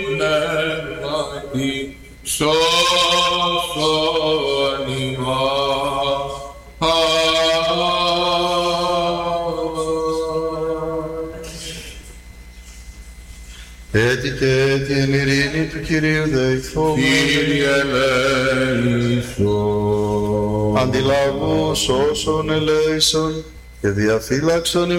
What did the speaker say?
πνεύματι σώσον ημάς. Έτσι και την ειρήνη του Κυρίου δεηθούμε. Κύριε ελέησον. Αντιλαβούς όσων ελέησον και διαφύλαξον